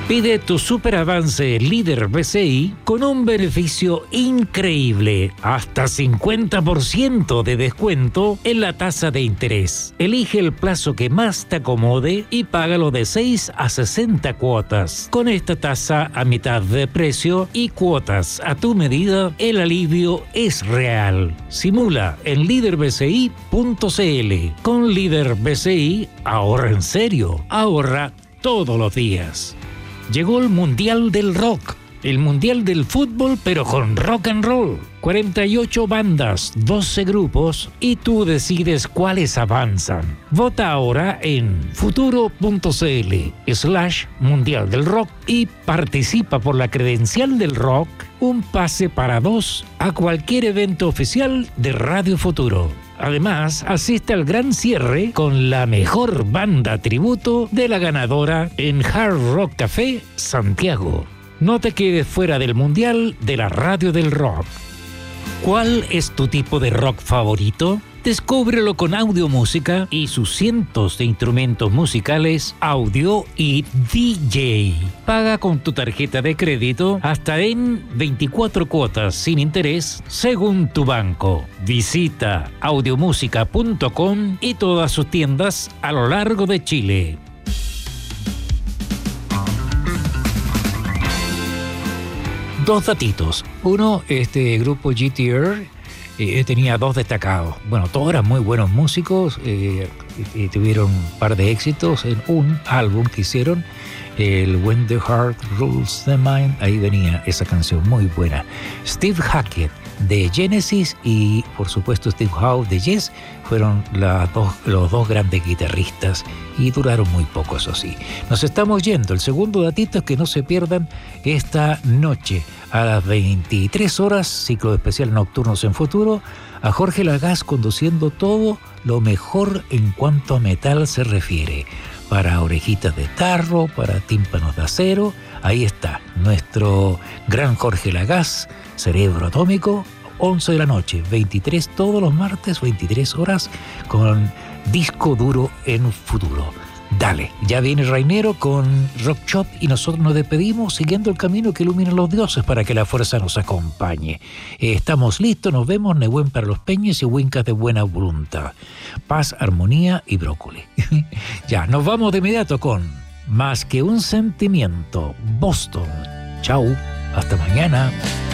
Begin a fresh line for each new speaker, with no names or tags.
Pide tu super avance líder BCI con un beneficio increíble, hasta 50% de descuento en la tasa de interés. Elige el plazo que más te acomode y págalo de 6 a 60 cuotas. Con esta tasa a mitad de precio y cuotas a tu medida, el alivio es real. Simula en liderbci.cl. Con Líder BCI, ahorra en serio, ahorra todos los días. Llegó el Mundial del Rock, el Mundial del Fútbol, pero con rock and roll. 48 bandas, 12 grupos y tú decides cuáles avanzan. Vota ahora en futuro.cl/Mundial del Rock y participa por la credencial del rock, un pase para 2 a cualquier evento oficial de Radio Futuro. Además, asiste al gran cierre con la mejor banda tributo de la ganadora en Hard Rock Café, Santiago. No te quedes fuera del Mundial de la Radio del Rock. ¿Cuál es tu tipo de rock favorito? Descúbrelo con Audio Música y sus cientos de instrumentos musicales, audio y DJ. Paga con tu tarjeta de crédito hasta en 24 cuotas sin interés según tu banco. Visita audiomusica.com y todas sus tiendas a lo largo de Chile. Dos datitos. Uno, este grupo GTR tenía 2 destacados. Bueno, todos eran muy buenos músicos, tuvieron un par de éxitos en un álbum que hicieron, el When the Heart Rules the Mind. Ahí venía esa canción muy buena. Steve Hackett de Genesis y por supuesto Steve Howe de Yes fueron los dos grandes guitarristas y duraron muy poco, eso sí. Nos estamos yendo. El segundo datito es que no se pierdan esta noche a las 23 horas, ciclo especial Nocturnos en Futuro, a Jorge Lagaz conduciendo todo lo mejor en cuanto a metal se refiere. Para orejitas de tarro, para tímpanos de acero, ahí está nuestro gran Jorge Lagaz, Cerebro Atómico, 11 de la noche, 23 todos los martes, 23 horas, con disco duro en Futuro. Dale, ya viene Rainero con Rock Shop y nosotros nos despedimos siguiendo el camino que iluminan los dioses para que la fuerza nos acompañe. Estamos listos, nos vemos, Nehuen para los peñes y Wincas de buena voluntad. Paz, armonía y brócoli. Ya, nos vamos de inmediato con Más que un sentimiento, Boston. Chau, hasta mañana.